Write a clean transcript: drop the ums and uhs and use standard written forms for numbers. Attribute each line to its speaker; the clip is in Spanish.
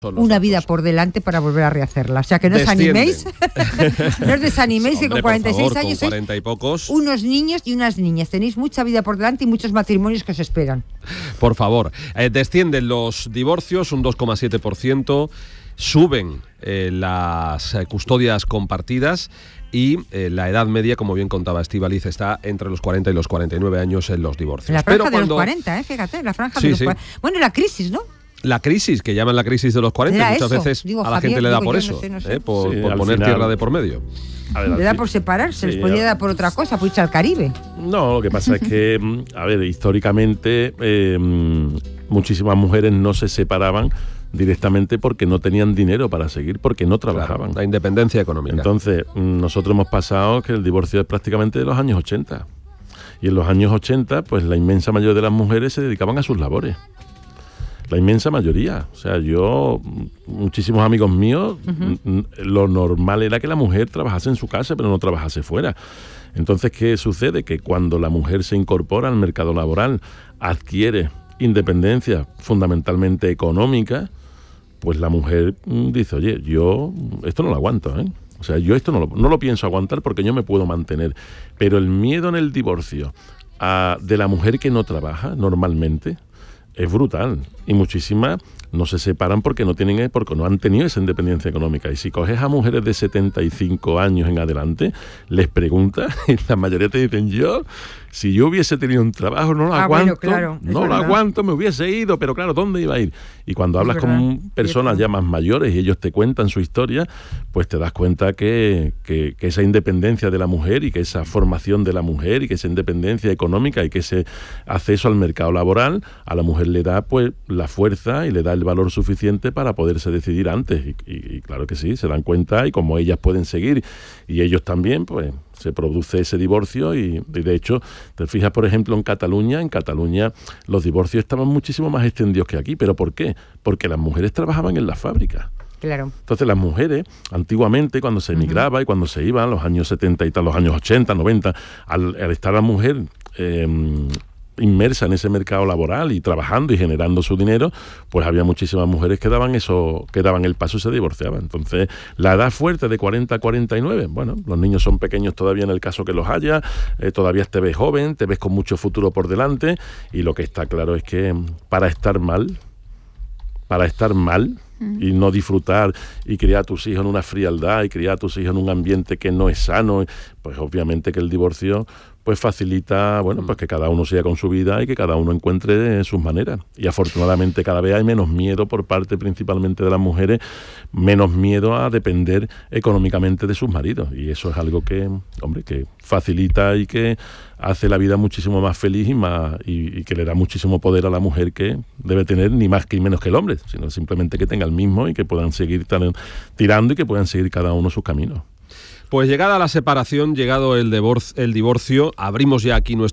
Speaker 1: una vida por delante para volver a rehacerla. O sea, que no os animéis. No os desaniméis, que con 46
Speaker 2: favor,
Speaker 1: años
Speaker 2: con 40 y pocos.
Speaker 1: Unos niños y unas niñas. Tenéis mucha vida por delante y muchos matrimonios que os esperan.
Speaker 2: Por favor. Descienden los divorcios un 2,7%. Suben las custodias compartidas. Y la edad media, como bien contaba Estíbaliz, está entre los 40 y los 49 años en los divorcios.
Speaker 1: En la franja de los 40, fíjate, la franja de los 40. Bueno, la crisis, ¿no?
Speaker 2: La crisis, que llaman la crisis de los 40, muchas veces a la gente le da por eso, no sé. Por poner final, tierra de por medio.
Speaker 1: A ver, le da por separarse, les podía dar por otra cosa, por irse al Caribe.
Speaker 3: No, lo que pasa es que, a ver, históricamente muchísimas mujeres no se separaban directamente porque no tenían dinero para seguir, porque no trabajaban.
Speaker 2: Claro, la independencia económica.
Speaker 3: Entonces, nosotros hemos pasado que el divorcio es prácticamente de los años 80. Y en los años 80, pues la inmensa mayoría de las mujeres se dedicaban a sus labores. La inmensa mayoría. O sea, muchísimos amigos míos, lo normal era que la mujer trabajase en su casa, pero no trabajase fuera. Entonces, ¿qué sucede? Que cuando la mujer se incorpora al mercado laboral, adquiere independencia fundamentalmente económica, pues la mujer dice, oye, yo esto no lo aguanto, ¿eh? O sea, yo esto no lo pienso aguantar porque yo me puedo mantener. Pero el miedo en el divorcio de la mujer que no trabaja normalmente es brutal, y muchísimas no se separan porque no han tenido esa independencia económica. Y si coges a mujeres de 75 años en adelante, les preguntas y la mayoría te dicen, si yo hubiese tenido un trabajo no lo aguanto, bueno, claro, no lo aguanto, me hubiese ido, pero claro, ¿dónde iba a ir? Y cuando hablas con personas ya más mayores y ellos te cuentan su historia, pues te das cuenta que esa independencia de la mujer y que esa formación de la mujer y que esa independencia económica y que ese acceso al mercado laboral a la mujer le da pues la fuerza y le da el valor suficiente para poderse decidir antes. Y claro que sí, se dan cuenta, y como ellas pueden seguir y ellos también, pues se produce ese divorcio. Y de hecho, te fijas, por ejemplo, en Cataluña los divorcios estaban muchísimo más extendidos que aquí. ¿Pero por qué? Porque las mujeres trabajaban en las fábricas.
Speaker 1: Claro.
Speaker 3: Entonces las mujeres, antiguamente, cuando se emigraba y cuando se iban, los años 70 y tal, los años 80, 90, al estar la mujer inmersa en ese mercado laboral y trabajando y generando su dinero, pues había muchísimas mujeres que daban el paso y se divorciaban. Entonces, la edad fuerte de 40 a 49, bueno, los niños son pequeños todavía en el caso que los haya, todavía te ves joven, te ves con mucho futuro por delante, y lo que está claro es que para estar mal y no disfrutar y criar a tus hijos en una frialdad y criar a tus hijos en un ambiente que no es sano, pues obviamente que el divorcio pues facilita, bueno, pues que cada uno siga con su vida y que cada uno encuentre sus maneras. Y afortunadamente cada vez hay menos miedo por parte principalmente de las mujeres, menos miedo a depender económicamente de sus maridos. Y eso es algo que, hombre, que facilita y que hace la vida muchísimo más feliz y que le da muchísimo poder a la mujer, que debe tener ni más ni menos que el hombre, sino simplemente que tenga el mismo y que puedan seguir tirando y que puedan seguir cada uno sus caminos.
Speaker 2: Pues llegada la separación, llegado el divorcio, abrimos ya aquí nuestro